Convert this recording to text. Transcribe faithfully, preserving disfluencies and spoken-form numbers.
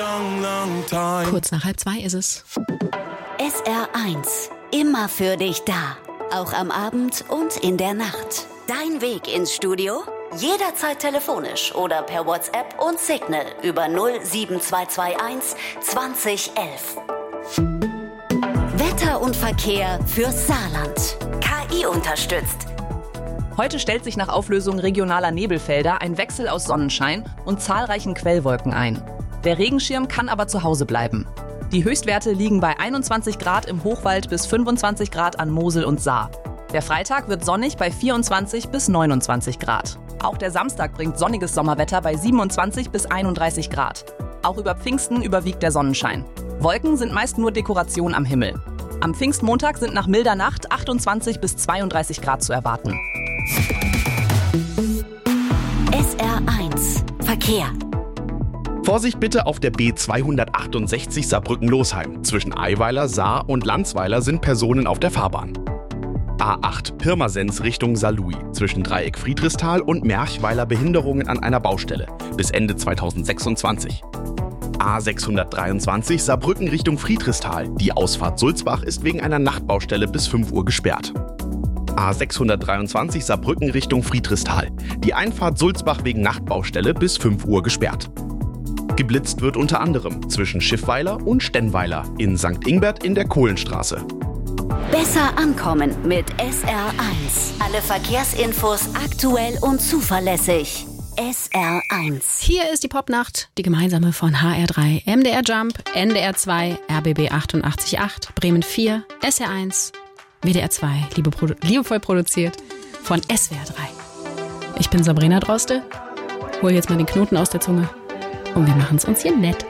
Kurz nach halb zwei ist es. S R eins. Immer für dich da. Auch am Abend und in der Nacht. Dein Weg ins Studio? Jederzeit telefonisch oder per WhatsApp und Signal über null sieben zwei zwei eins zwanzig elf. Wetter und Verkehr fürs Saarland. K I unterstützt. Heute stellt sich nach Auflösung regionaler Nebelfelder ein Wechsel aus Sonnenschein und zahlreichen Quellwolken ein. Der Regenschirm kann aber zu Hause bleiben. Die Höchstwerte liegen bei einundzwanzig Grad im Hochwald bis fünfundzwanzig Grad an Mosel und Saar. Der Freitag wird sonnig bei vierundzwanzig bis neunundzwanzig Grad. Auch der Samstag bringt sonniges Sommerwetter bei siebenundzwanzig bis einunddreißig Grad. Auch über Pfingsten überwiegt der Sonnenschein. Wolken sind meist nur Dekoration am Himmel. Am Pfingstmontag sind nach milder Nacht achtundzwanzig bis zweiunddreißig Grad zu erwarten. S R eins. Verkehr. Vorsicht bitte auf der B zweihundertachtundsechzig Saarbrücken-Losheim. Zwischen Eiweiler, Saar und Landsweiler sind Personen auf der Fahrbahn. A acht Pirmasens Richtung Saarlouis. Zwischen Dreieck Friedrichsthal und Merchweiler Behinderungen an einer Baustelle. Bis Ende zweitausendsechsundzwanzig. A sechshundertdreiundzwanzig Saarbrücken Richtung Friedrichsthal. Die Ausfahrt Sulzbach ist wegen einer Nachtbaustelle bis fünf Uhr gesperrt. A sechshundertdreiundzwanzig Saarbrücken Richtung Friedrichsthal. Die Einfahrt Sulzbach wegen Nachtbaustelle bis fünf Uhr gesperrt. Geblitzt wird unter anderem zwischen Schiffweiler und Stennweiler in Sankt Ingbert in der Kohlenstraße. Besser ankommen mit S R eins. Alle Verkehrsinfos aktuell und zuverlässig. S R eins. Hier ist die Popnacht, die gemeinsame von H R drei, M D R Jump, N D R zwei, R B B achtundachtzig Komma acht, Bremen vier, S R eins, W D R zwei, liebe Produ- liebevoll produziert von S W R drei. Ich bin Sabrina Droste, hol jetzt mal den Knoten aus der Zunge und wir machen es uns hier nett.